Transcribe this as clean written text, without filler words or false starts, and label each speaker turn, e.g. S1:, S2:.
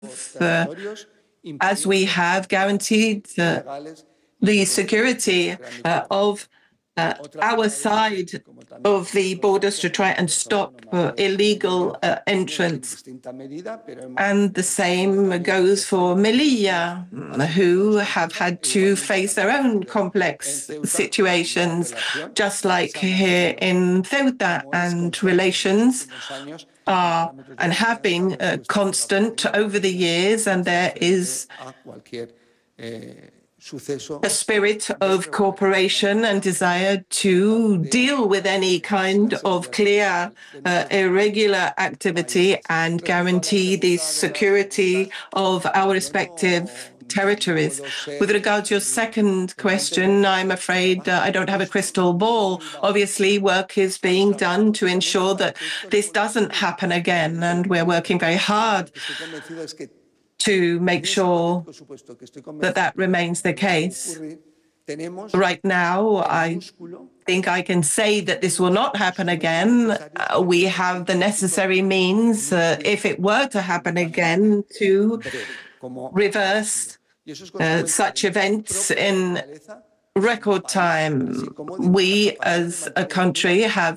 S1: as we have guaranteed the security of our side of the borders to try and stop illegal entrance. And the same goes for Melilla, who have had to face their own complex situations, just like here in Ceuta, and relations are and have been constant over the years, and there is a spirit of cooperation and desire to deal with any kind of clear irregular activity and guarantee the security of our respective territories. With regard to your second question, I'm afraid I don't have a crystal ball. Obviously, work is being done to ensure that this doesn't happen again, and we're working very hard to make sure that that remains the case. Right now, I think I can say that this will not happen again. We have the necessary means, if it were to happen again, to reverse such events in record time. We, as a country, have